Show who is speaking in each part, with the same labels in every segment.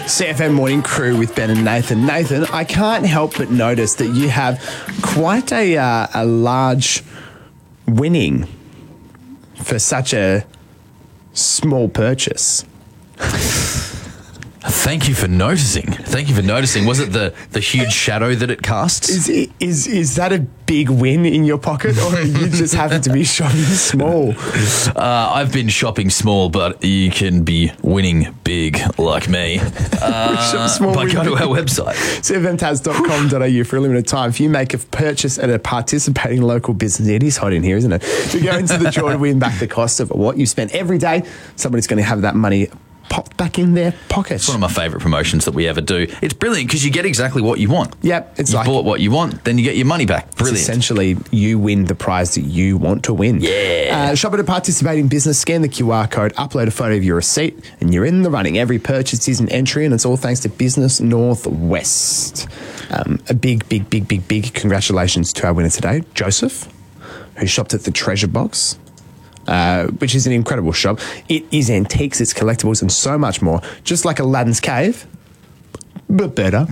Speaker 1: CFM Morning Crew with Ben and Nathan. Nathan, I can't help but notice that you have quite a large winning for such a small purchase.
Speaker 2: Thank you for noticing. Was it the huge shadow that it casts?
Speaker 1: Is that a big win in your pocket, or you just happen to be shopping small?
Speaker 2: I've been shopping small, but you can be winning big like me.
Speaker 1: Shop small,
Speaker 2: go to our website.
Speaker 1: cfmtaz.com.au for a limited time. If you make a purchase at a participating local business, it is hot in here, isn't it? To go into the draw to win back the cost of what you spend every day, somebody's going to have that money pop back in their pocket.
Speaker 2: It's one of my favourite promotions that we ever do. It's brilliant because you get exactly what you want.
Speaker 1: Yep.
Speaker 2: You bought what you want, then you get your money back. Brilliant.
Speaker 1: Essentially, you win the prize that you want to win.
Speaker 2: Yeah.
Speaker 1: Shop at a participating business, scan the QR code, upload a photo of your receipt, and you're in the running. Every purchase is an entry, and it's all thanks to Business Northwest. A big congratulations to our winner today, Joseph, who shopped at the Treasure Box. Which is an incredible shop. It is antiques, it's collectibles, and so much more. Just like Aladdin's Cave, but better.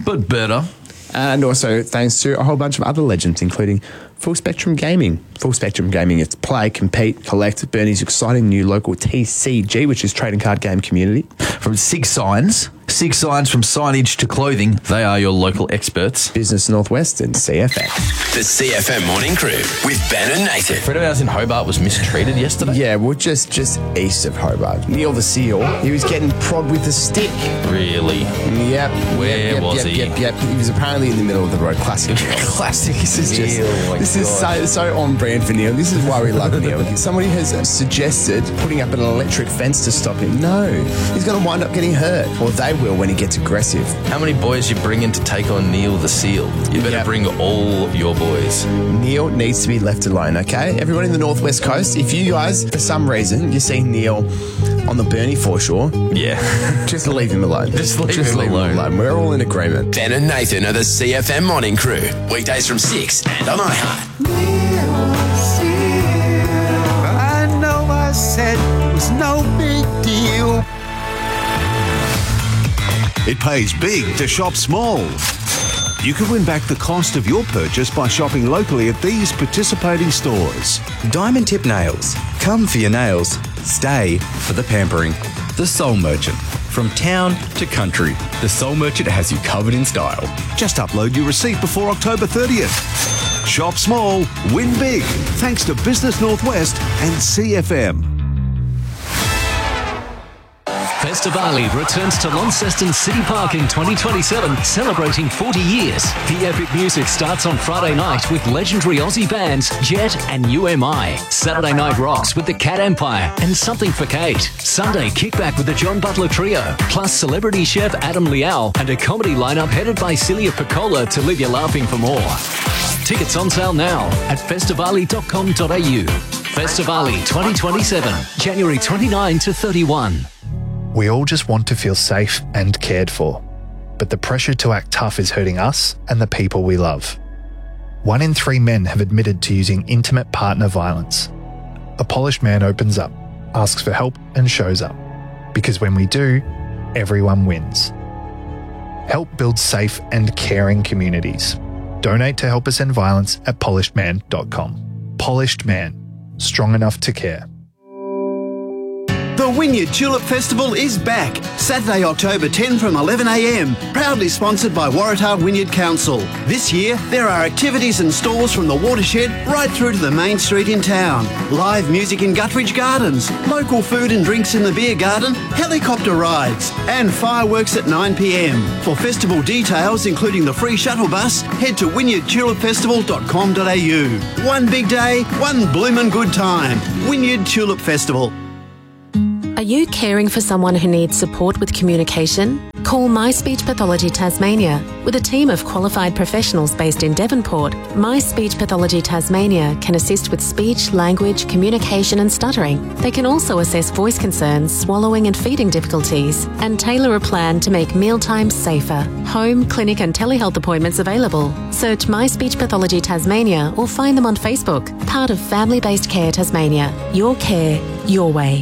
Speaker 1: And also thanks to a whole bunch of other legends, including Full Spectrum Gaming. Full Spectrum Gaming, it's play, compete, collect. Bernie's exciting new local TCG, which is trading card game community.
Speaker 2: From Six Signs from signage to clothing, they are your local experts.
Speaker 1: Business Northwest and CFM.
Speaker 3: The CFM Morning Crew with Ben and Nathan.
Speaker 2: A friend of ours in Hobart was mistreated yesterday.
Speaker 1: Yeah, well, just east of Hobart. Neil the Seal, he was getting prodded with a stick.
Speaker 2: Really?
Speaker 1: Yep.
Speaker 2: Where was he?
Speaker 1: Yep. He was apparently in the middle of the road. Classic. This is so on brand for Neil. This is why we love Neil. Somebody has suggested putting up an electric fence to stop him. No, he's going to wind up getting hurt. Or they will when he gets aggressive.
Speaker 2: How many boys you bring in to take on Neil the Seal? You better bring all your boys.
Speaker 1: Neil needs to be left alone, okay? Everyone in the Northwest Coast, if you guys, for some reason, you see Neil on the Burnie foreshore, just leave him alone.
Speaker 2: Just leave him alone.
Speaker 1: We're all in agreement.
Speaker 3: Ben and Nathan are the CFM Morning Crew. Weekdays from 6 and on iHeart.
Speaker 4: I know I said it was no big deal.
Speaker 5: It pays big to shop small. You can win back the cost of your purchase by shopping locally at these participating stores.
Speaker 6: Diamond Tip Nails. Come for your nails. Stay for the pampering. The Soul Merchant. From town to country, the Soul Merchant has you covered in style.
Speaker 5: Just upload your receipt before October 30th. Shop small, win big. Thanks to Business Northwest and CFM.
Speaker 7: Festivali returns to Launceston City Park in 2027, celebrating 40 years. The epic music starts on Friday night with legendary Aussie bands Jet and UMI. Saturday night rocks with the Cat Empire and Something for Kate. Sunday kickback with the John Butler Trio, plus celebrity chef Adam Liao and a comedy lineup headed by Celia Piccola to leave you laughing for more. Tickets on sale now at festivali.com.au. Festivali 2027, January 29 to 31.
Speaker 8: We all just want to feel safe and cared for, but the pressure to act tough is hurting us and the people we love. 1 in 3 men have admitted to using intimate partner violence. A polished man opens up, asks for help and shows up. Because when we do, everyone wins. Help build safe and caring communities. Donate to Help Us End Violence at polishedman.com. Polished Man. Strong enough to care.
Speaker 4: The Wynyard Tulip Festival is back. Saturday, October 10 from 11 a.m. Proudly sponsored by Waratah Wynyard Council. This year, there are activities and stalls from the watershed right through to the main street in town. Live music in Guthridge Gardens, local food and drinks in the beer garden, helicopter rides, and fireworks at 9 p.m. For festival details, including the free shuttle bus, head to wynyardtulipfestival.com.au. One big day, one bloomin' good time. Wynyard Tulip Festival.
Speaker 9: Are you caring for someone who needs support with communication? Call My Speech Pathology Tasmania. With a team of qualified professionals based in Devonport, My Speech Pathology Tasmania can assist with speech, language, communication and stuttering. They can also assess voice concerns, swallowing and feeding difficulties, and tailor a plan to make mealtimes safer. Home, clinic and telehealth appointments available. Search My Speech Pathology Tasmania or find them on Facebook. Part of Family Based Care Tasmania. Your care, your way.